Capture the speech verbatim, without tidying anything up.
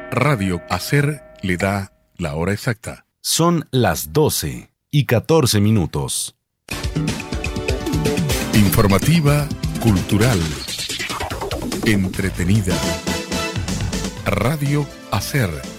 Radio Hacer le da la hora exacta. Son las doce y catorce minutos. Informativa, cultural, entretenida. Radio Hacer.